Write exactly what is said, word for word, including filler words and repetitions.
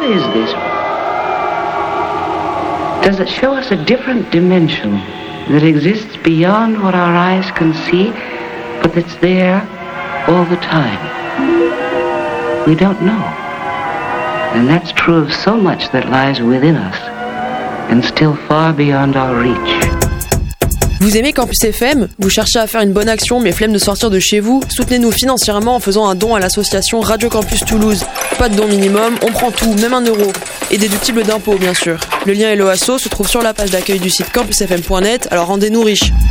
what is this? Does it show us a different dimension that exists beyond what our eyes can see, but that's there all the time? We don't know. And that's true of so much that lies within us and still far beyond our reach. Vous aimez Campus F M? Vous cherchez à faire une bonne action mais flemme de sortir de chez vous? Soutenez-nous financièrement en faisant un don à l'association Radio Campus Toulouse. Pas de don minimum, on prend tout, même un euro. Et déductible d'impôts bien sûr. Le lien et l'O A S O se trouvent sur la page d'accueil du site campus f m point net, alors rendez-nous riches.